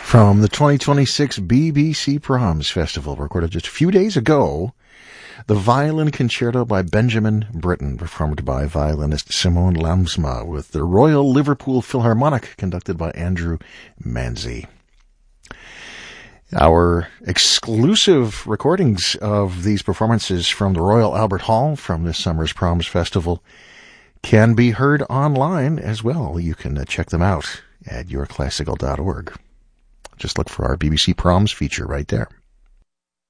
From the 2026 BBC Proms Festival, recorded just a few days ago, the Violin Concerto by Benjamin Britten, performed by violinist Simone Lamsma, with the Royal Liverpool Philharmonic, conducted by Andrew Manzi. Our exclusive recordings of these performances from the Royal Albert Hall from this summer's Proms Festival can be heard online as well. You can check them out at yourclassical.org. Just look for our BBC Proms feature right there.